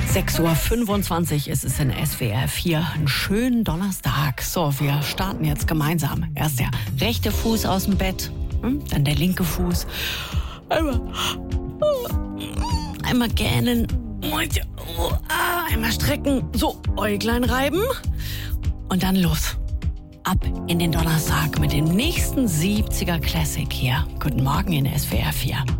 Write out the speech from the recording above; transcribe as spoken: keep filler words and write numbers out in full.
sechs Uhr fünfundzwanzig ist es in S W R vier. Einen schönen Donnerstag. So, wir starten jetzt gemeinsam. Erst der rechte Fuß aus dem Bett, dann der linke Fuß. Einmal, einmal gähnen, einmal strecken, so Äuglein reiben und dann los. Ab in den Donnerstag mit dem nächsten siebziger Classic hier. Guten Morgen in S W R vier.